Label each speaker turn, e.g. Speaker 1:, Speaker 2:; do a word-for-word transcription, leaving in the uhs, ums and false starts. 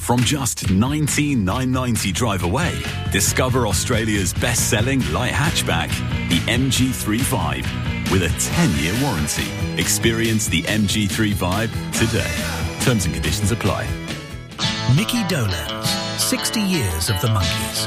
Speaker 1: From just nineteen thousand nine hundred ninety drive away, discover Australia's best-selling light hatchback, the M G three Vibe, with a ten-year warranty. Experience the M G three Vibe today. Terms and conditions apply.
Speaker 2: Mickey Dolenz, sixty years of the Monkees.